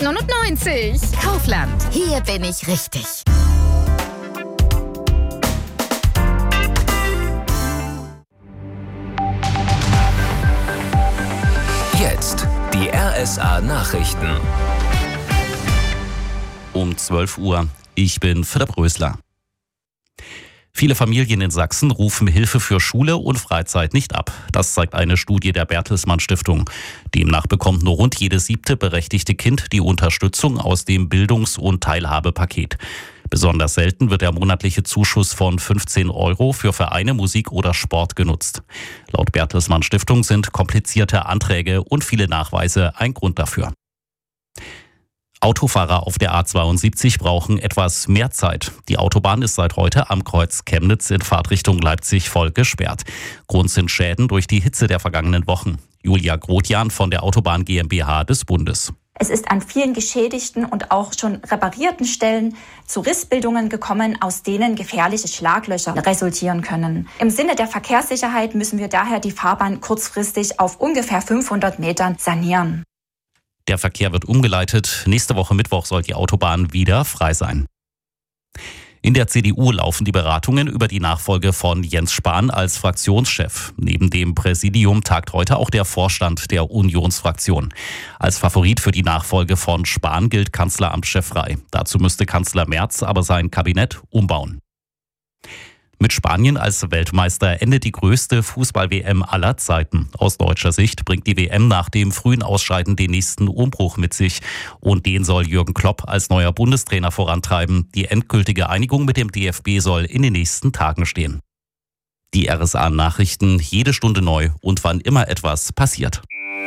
6,99 €. Kaufland, hier bin ich richtig. Jetzt die RSA-Nachrichten. Um 12 Uhr. Ich bin Philipp Rösler. Viele Familien in Sachsen rufen Hilfe für Schule und Freizeit nicht ab. Das zeigt eine Studie der Bertelsmann Stiftung. Demnach bekommt nur rund jedes 7. berechtigte Kind die Unterstützung aus dem Bildungs- und Teilhabepaket. Besonders selten wird der monatliche Zuschuss von 15 € für Vereine, Musik oder Sport genutzt. Laut Bertelsmann Stiftung sind komplizierte Anträge und viele Nachweise ein Grund dafür. Autofahrer auf der A72 brauchen etwas mehr Zeit. Die Autobahn ist seit heute am Kreuz Chemnitz in Fahrtrichtung Leipzig voll gesperrt. Grund sind Schäden durch die Hitze der vergangenen Wochen. Julia Grotjan von der Autobahn GmbH des Bundes. Es ist an vielen geschädigten und auch schon reparierten Stellen zu Rissbildungen gekommen, aus denen gefährliche Schlaglöcher resultieren können. Im Sinne der Verkehrssicherheit müssen wir daher die Fahrbahn kurzfristig auf ungefähr 500 Metern sanieren. Der Verkehr wird umgeleitet. Nächste Woche Mittwoch soll die Autobahn wieder frei sein. In der CDU laufen die Beratungen über die Nachfolge von Jens Spahn als Fraktionschef. Neben dem Präsidium tagt heute auch der Vorstand der Unionsfraktion. Als Favorit für die Nachfolge von Spahn gilt Kanzleramtschef Frey. Dazu müsste Kanzler Merz aber sein Kabinett umbauen. Mit Spanien als Weltmeister endet die größte Fußball-WM aller Zeiten. Aus deutscher Sicht bringt die WM nach dem frühen Ausscheiden den nächsten Umbruch mit sich. Und den soll Jürgen Klopp als neuer Bundestrainer vorantreiben. Die endgültige Einigung mit dem DFB soll in den nächsten Tagen stehen. Die RSA-Nachrichten jede Stunde neu und wann immer etwas passiert.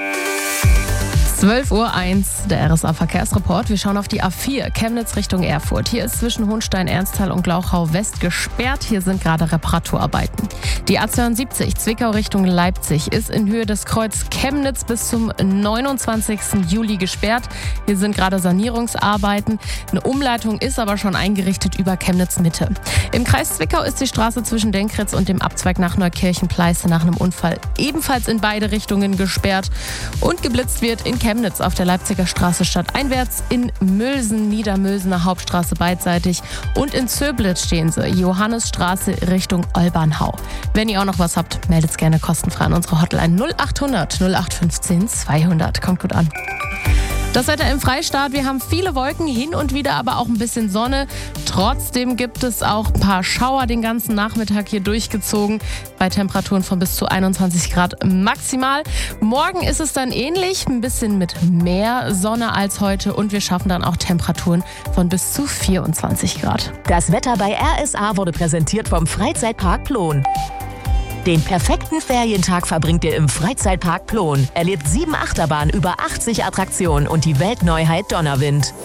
12:01 Uhr, der RSA-Verkehrsreport. Wir schauen auf die A4, Chemnitz Richtung Erfurt. Hier ist zwischen Hohenstein, Ernsthal und Glauchau West gesperrt. Hier sind gerade Reparaturarbeiten. Die A72, Zwickau Richtung Leipzig, ist in Höhe des Kreuz Chemnitz bis zum 29. Juli gesperrt. Hier sind gerade Sanierungsarbeiten. Eine Umleitung ist aber schon eingerichtet über Chemnitz Mitte. Im Kreis Zwickau ist die Straße zwischen Denkritz und dem Abzweig nach Neukirchen-Pleiße nach einem Unfall ebenfalls in beide Richtungen gesperrt. Und geblitzt wird in Chemnitz auf der Leipziger Straße stadteinwärts, in Mülsen, Niedermülsener Hauptstraße beidseitig und in Zöblitz stehen sie, Johannesstraße Richtung Olbernhau. Wenn ihr auch noch was habt, meldet es gerne kostenfrei an unsere Hotline 0800 0815 200. Kommt gut an. Das Wetter im Freistaat, wir haben viele Wolken, hin und wieder aber auch ein bisschen Sonne. Trotzdem gibt es auch ein paar Schauer den ganzen Nachmittag hier durchgezogen, bei Temperaturen von bis zu 21 Grad maximal. Morgen ist es dann ähnlich, ein bisschen mit mehr Sonne als heute und wir schaffen dann auch Temperaturen von bis zu 24 Grad. Das Wetter bei RSA wurde präsentiert vom Freizeitpark Plon. Den perfekten Ferientag verbringt ihr im Freizeitpark Plon. Erlebt 7 Achterbahnen, über 80 Attraktionen und die Weltneuheit Donnerwind.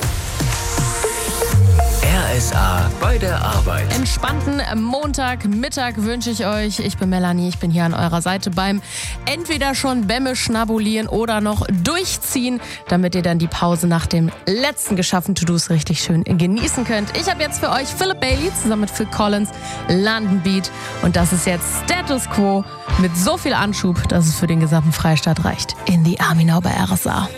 RSA bei der Arbeit. Entspannten Montagmittag wünsche ich euch. Ich bin Melanie, ich bin hier an eurer Seite beim entweder schon Bämme schnabulieren oder noch durchziehen, damit ihr dann die Pause nach dem letzten geschaffenen To-Dos richtig schön genießen könnt. Ich habe jetzt für euch Philip Bailey zusammen mit Phil Collins, London Beat, und das ist jetzt Status Quo mit so viel Anschub, dass es für den gesamten Freistaat reicht. In the Army Now bei RSA.